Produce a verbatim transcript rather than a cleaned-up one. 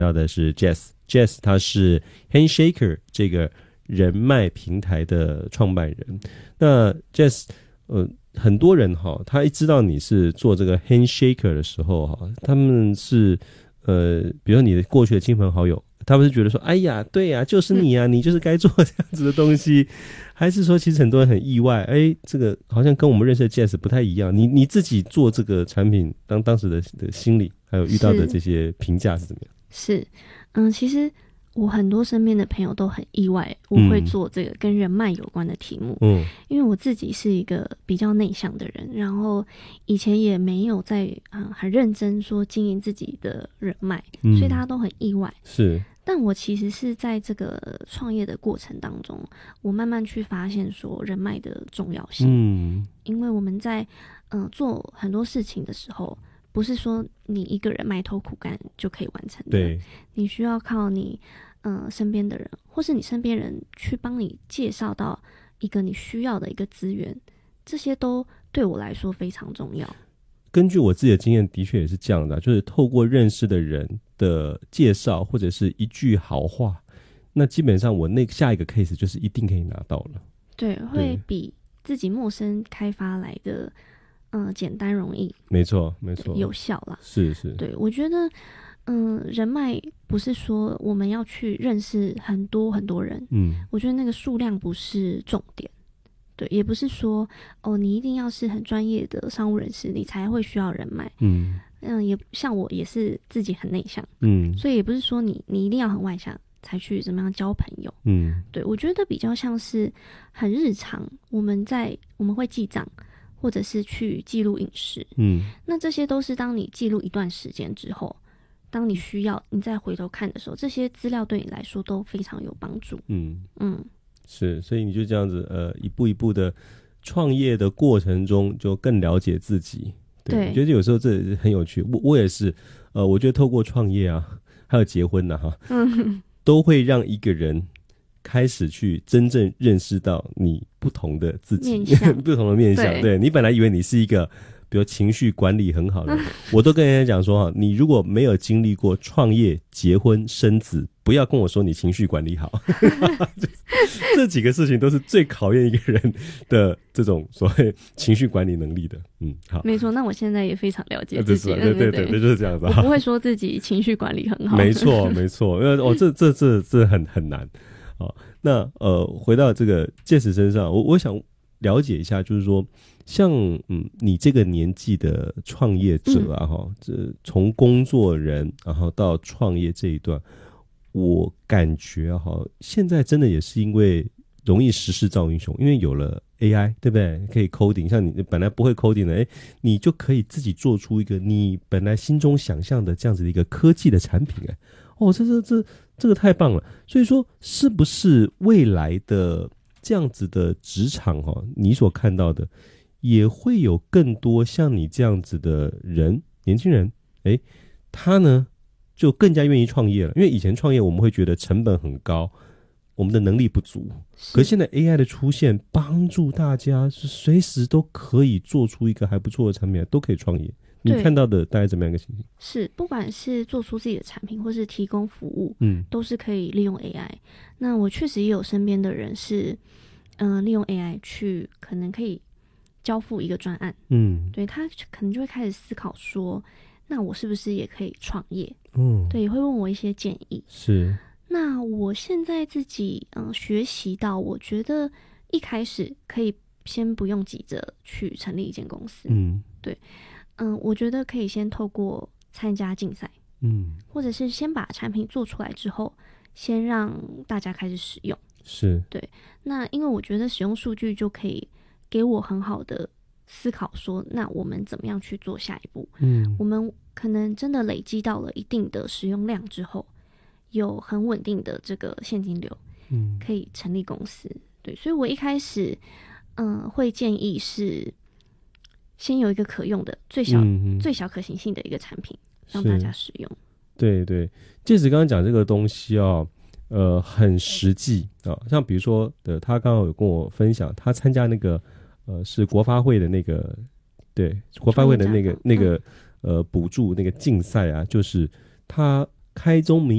到的是 Jess，Jess 他是 Handshaker 这个人脉平台的创办人。那 Jess 呃很多人哈，他一知道你是做这个 Handshaker 的时候哈，他们是呃比如说你的过去的亲朋好友，他们是觉得说哎呀对呀就是你啊、嗯、你就是该做这样子的东西，还是说其实很多人很意外，哎这个好像跟我们认识的 Jess 不太一样，你你自己做这个产品当当时的的心理还有遇到的这些评价是怎么样？ 是嗯其实我很多身边的朋友都很意外我会做这个跟人脉有关的题目，嗯，因为我自己是一个比较内向的人，然后以前也没有在、呃、很认真说经营自己的人脉、嗯、所以大家都很意外。 是， 但我其实是在这个创业的过程当中，我慢慢去发现说人脉的重要性，嗯，因为我们在呃做很多事情的时候，不是说你一个人埋头苦干就可以完成的， 对， 你需要靠你呃身边的人，或是你身边人去帮你介绍到一个你需要的一个资源，这些都对我来说非常重要。 根据我自己的经验的确也是这样的，就是透过认识的人的介绍或者是一句好话，那基本上我那下一个 case 就是一定可以拿到了。 对，会比自己陌生开发来的呃简单容易， 没错没错， 有效啦。 是是，对， 我觉得嗯、呃，人脉不是说我们要去认识很多很多人，嗯，我觉得那个数量不是重点，对，也不是说哦，你一定要是很专业的商务人士，你才会需要人脉，嗯嗯，也像我也是自己很内向，嗯，所以也不是说你你一定要很外向才去怎么样交朋友，嗯，对，我觉得比较像是很日常，我们在我们会记账，或者是去记录饮食，嗯，那这些都是当你记录一段时间之后，当你需要你再回头看的时候，这些资料对你来说都非常有帮助。嗯嗯， 是，所以你就这样子呃，一步一步的创业的过程中，就更了解自己。对， 对， 我觉得有时候这很有趣。我我也是，呃，我觉得透过创业啊，还有结婚呐、啊，哈，嗯，都会让一个人开始去真正认识到你不同的自己，不同的面向。对，对你本来以为你是一个比如情绪管理很好的人，我都跟人家讲说哈，你如果没有经历过创业、结婚、生子，不要跟我说你情绪管理好。这几个事情都是最考验一个人的这种所谓情绪管理能力的。嗯，好， 没错。那我现在也非常了解自己， 对对对 对, 对，就是这样子。 我不会说自己情绪管理很好。 没错没错，因为哦，这这这这很很难。好，那呃，回到这个Jess身上，我我想了解一下，就是说，像嗯，你这个年纪的创业者啊，哈、嗯，这从工作人然后到创业这一段，我感觉哈，现在真的也是因为容易时势造英雄，因为有了 A I， 对不对？可以 coding， 像你本来不会 coding 的，哎，你就可以自己做出一个你本来心中想象的这样子的一个科技的产品，哎，哦，这这这这个太棒了。所以说，是不是未来的这样子的职场哈，你所看到的也会有更多像你这样子的人，年轻人，哎，他呢就更加愿意创业了。因为以前创业我们会觉得成本很高，我们的能力不足，可是现在 A I 的出现帮助大家是随时都可以做出一个还不错的产品，都可以创业。你看到的大概怎么样一个情形？ 是，不管是做出自己的产品或是提供服务，嗯，都是可以利用 A I。那我确实也有身边的人是嗯、呃，利用 A I 去可能可以交付一个专案，嗯，对，他可能就会开始思考说，那我是不是也可以创业？嗯，对，也会问我一些建议。 是， 那我现在自己嗯、呃、学习到，我觉得一开始可以先不用急着去成立一间公司，嗯，对，嗯，我觉得可以先透过参加竞赛，嗯，或者是先把产品做出来之后，先让大家开始使用。 是， 对，那因为我觉得使用数据就可以给我很好的思考说，那我们怎么样去做下一步？嗯，我们可能真的累积到了一定的使用量之后，有很稳定的这个现金流，嗯，可以成立公司。对，所以我一开始，嗯、呃，会建议是先有一个可用的、最小、嗯、最小可行性的一个产品，让大家使用。 对对，即使刚刚讲这个东西哦。呃，很实际啊、哦，像比如说的，他刚刚有跟我分享，他参加那个呃是国发会的那个，对，国发会的那个那个呃补助那个竞赛啊，就是他开宗明